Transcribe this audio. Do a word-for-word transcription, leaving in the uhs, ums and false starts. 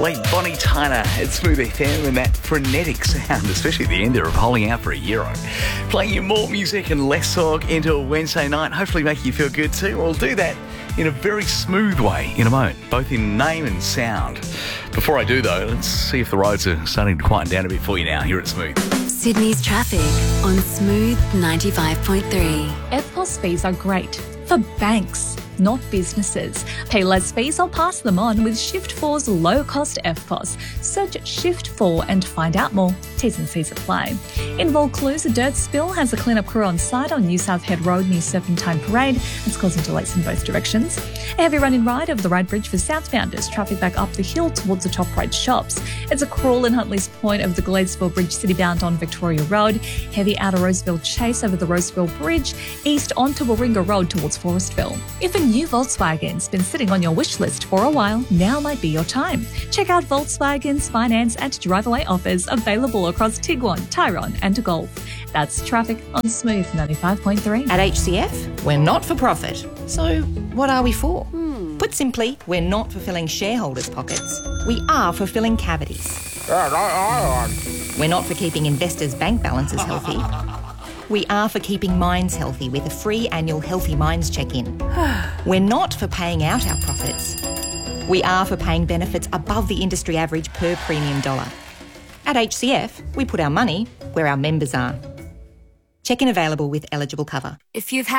Late Bonnie Tyler at Smooth F M and that frenetic sound, especially at the end there of Holding Out for a Euro. Playing you more music and less talk into a Wednesday night, hopefully making you feel good too. We'll do that in a very smooth way in a moment, both in name and sound. Before I do though, let's see if the roads are starting to quieten down a bit for you now here at Smooth. Sydney's traffic on Smooth ninety-five point three. F P O S fees are great for banks, not businesses. Pay less fees or pass them on with Shift four's low-cost F P O S. Search Shift four and find out more. T's and C's apply. In Vaucluse, a dirt spill has a cleanup crew on site on New South Head Road near Serpentine Parade. It's causing delays in both directions. A heavy run in Ryde over the Ryde Bridge for southbounders. Traffic back up the hill towards the Top Ryde shops. It's a crawl in Huntley's Point over the Gladesville Bridge citybound on Victoria Road. Heavy out of Roseville Chase over the Roseville Bridge. East onto Warringah Road towards Forestville. If a new Volkswagen's been sitting on your wish list for a while, now might be your time. Check out Volkswagen's finance and drive-away offers available across Tiguan, Tyrone and Golf. That's traffic on Smooth ninety-five point three. At H C F, we're not for profit. So what are we for? Hmm. Put simply, we're not for filling shareholders' pockets. We are for filling cavities. We're not for keeping investors' bank balances healthy. We are for keeping minds healthy with a free annual Healthy Minds check-in. We're not for paying out our profits. We are for paying benefits above the industry average per premium dollar. At H C F, we put our money where our members are. Check-in available with eligible cover. If you've had